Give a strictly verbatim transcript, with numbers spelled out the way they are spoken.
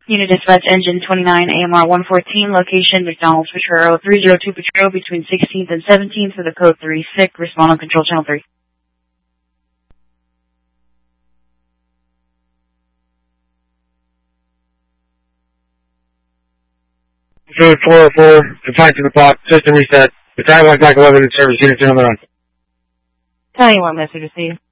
Unit Dispatch Engine twenty-nine, A M R one fourteen, location McDonald's Potrero, three oh two Potrero between sixteenth and seventeenth for the code three six, respond on Control Channel three. Code four oh four, confined to the clock, system reset. The time like Mike eleven in service, units are on the run. Tell you what message received.